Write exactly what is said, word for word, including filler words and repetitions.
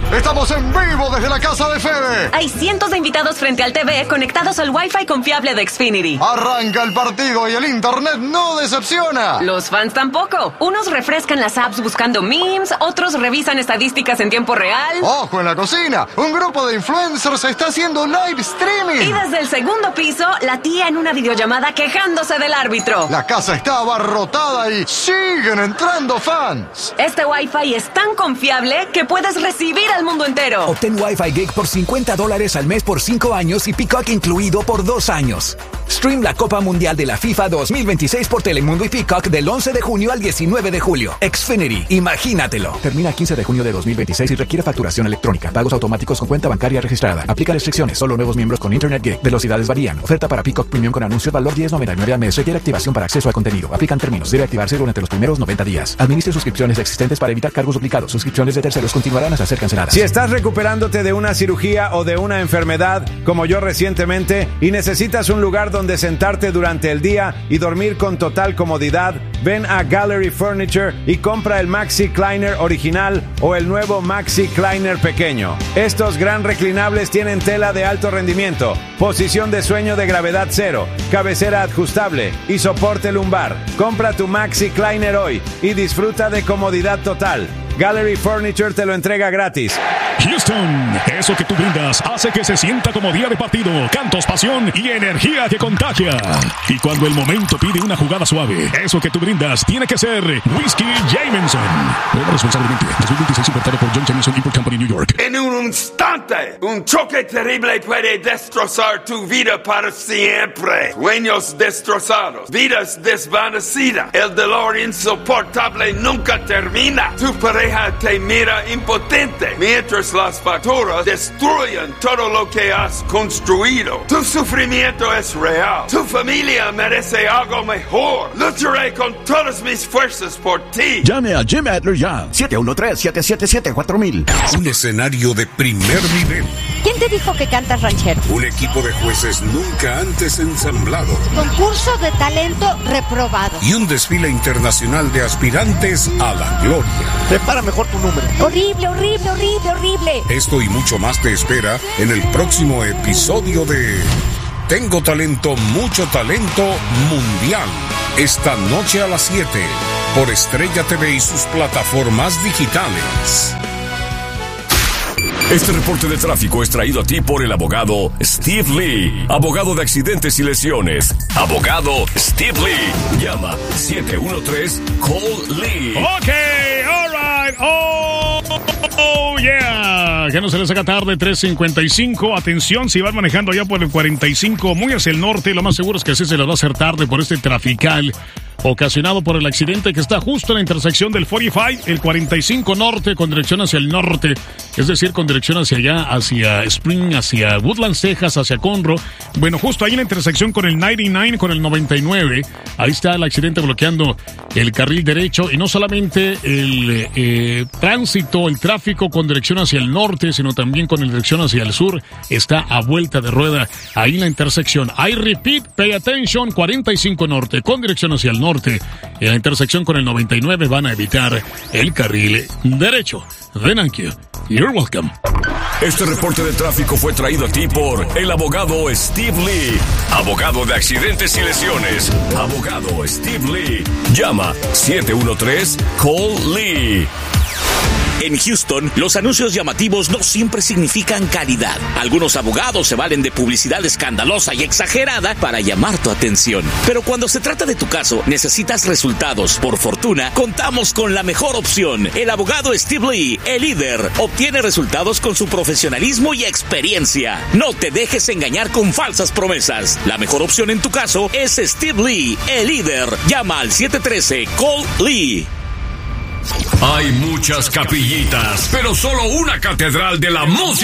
Estamos en vivo desde la casa de Fede. Hay cientos de invitados frente al T V conectados al Wi-Fi confiable de Xfinity. Arranca el partido y el internet no decepciona. Los fans tampoco. Unos refrescan las apps buscando memes, otros revisan estadísticas en tiempo real. ¡Ojo en la cocina! Un grupo de influencers está haciendo live streaming. Y desde el segundo piso, la tía en una videollamada quejándose del árbitro. La casa está abarrotada y siguen entrando fans. Este Wi-Fi es tan confiable que puedes recibir al mundo entero. Obtén Wi-Fi Gig por cincuenta dólares al mes por cinco años y Peacock incluido por dos años. Stream la Copa Mundial de la FIFA dos mil veintiséis por Telemundo y Peacock del once de junio al diecinueve de julio. Xfinity, imagínatelo. Termina quince de junio de dos mil veintiséis y requiere facturación electrónica. Pagos automáticos con cuenta bancaria registrada. Aplica restricciones. Solo nuevos miembros con Internet Gig. Velocidades varían. Oferta para Peacock Premium con anuncio valor diez noventa y nueve al mes. Requiere activación para acceso al contenido. Aplican términos. Debe activarse durante los primeros noventa días. Administre suscripciones existentes para evitar cargos duplicados. Suscripciones de terceros continuarán hasta ser canceladas. Si estás recuperándote de una cirugía o de una enfermedad, como yo recientemente, y necesitas un lugar donde sentarte durante el día y dormir con total comodidad, ven a Gallery Furniture y compra el MaxiCliner original o el nuevo MaxiCliner pequeño. Estos gran reclinables tienen tela de alto rendimiento, posición de sueño de gravedad cero, cabecera ajustable y soporte lumbar. Compra tu MaxiCliner hoy y disfruta de comodidad total. Gallery Furniture te lo entrega gratis. Houston, eso que tú brindas hace que se sienta como día de partido. Cantos, pasión y energía que contagia. Y cuando el momento pide una jugada suave, eso que tú brindas tiene que ser Whisky Jameson. Prueba responsablemente. dos mil veintiséis importado por John Jameson Import Company, New York. En un instante, un choque terrible puede destrozar tu vida para siempre. Sueños destrozados, vidas desvanecidas. El dolor insoportable nunca termina. Tu pareja te mira impotente mientras las facturas destruyen todo lo que has construido. Tu sufrimiento es real. Tu familia merece algo mejor. Lucharé con todas mis fuerzas por ti. Llame a Jim Adler ya. siete uno tres, siete siete siete, cuatro mil. Un escenario de primer nivel. ¿Quién te dijo que cantas ranchero? Un equipo de jueces nunca antes ensamblado. Concurso de talento reprobado. Y un desfile internacional de aspirantes a la gloria. Prepara mejor tu número. Horrible, horrible, horrible, horrible. Esto y mucho más te espera en el próximo episodio de Tengo Talento, Mucho Talento Mundial. Esta noche a las siete por Estrella T V y sus plataformas digitales. Este reporte de tráfico es traído a ti por el abogado Steve Lee, abogado de accidentes y lesiones. Abogado Steve Lee. Llama siete uno tres, call Lee. Ok, all right. Oh, oh, yeah. Que no se les haga tarde, tres cincuenta y cinco. Atención, si van manejando allá por el cuarenta y cinco, muy hacia el norte, lo más seguro es que sí se les va a hacer tarde por este trafical ocasionado por el accidente que está justo en la intersección del cuarenta y cinco, el cuarenta y cinco norte con dirección hacia el norte, es decir, con dirección hacia allá, hacia Spring, hacia Woodlands, Texas, hacia Conroe. Bueno, justo ahí en la intersección con el noventa y nueve, con el noventa y nueve, ahí está el accidente bloqueando el carril derecho y no solamente el eh, tránsito, el tráfico con dirección hacia el norte, sino también con dirección hacia el sur, está a vuelta de rueda ahí en la intersección. I repeat, pay attention, cuarenta y cinco norte con dirección hacia el norte. En la intersección con el noventa y nueve van a evitar el carril derecho. Thank you. You're welcome. Este reporte de tráfico fue traído a ti por el abogado Steve Lee, abogado de accidentes y lesiones. Abogado Steve Lee. Llama siete uno tres, call Lee. En Houston, los anuncios llamativos no siempre significan calidad. Algunos abogados se valen de publicidad escandalosa y exagerada para llamar tu atención. Pero cuando se trata de tu caso, necesitas resultados. Por fortuna, contamos con la mejor opción. El abogado Steve Lee, el líder, obtiene resultados con su profesionalismo y experiencia. No te dejes engañar con falsas promesas. La mejor opción en tu caso es Steve Lee, el líder. Llama al siete uno tres, call Lee. Hay muchas capillitas, pero solo una catedral de la música.